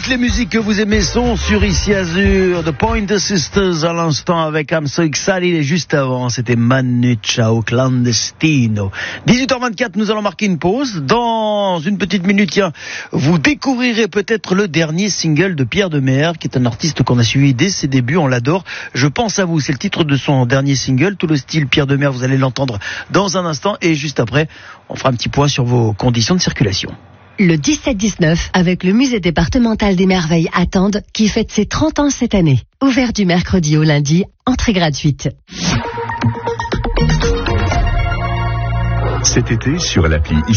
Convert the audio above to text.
Toutes les musiques que vous aimez sont sur Ici Azur. The Pointer Sisters à l'instant avec I'm So Excited. Et juste avant, c'était Manu Chao Clandestino. 18h24, nous allons marquer une pause. Dans une petite minute, tiens, vous découvrirez peut-être le dernier single de Pierre Demers, qui est un artiste qu'on a suivi dès ses débuts. On l'adore. Je pense à vous. C'est le titre de son dernier single. Tout le style Pierre Demers, vous allez l'entendre dans un instant. Et juste après, on fera un petit point sur vos conditions de circulation. Le 17-19, avec le musée départemental des merveilles à Tende, qui fête ses 30 ans cette année. Ouvert du mercredi au lundi, entrée gratuite. Cet été, sur l'appli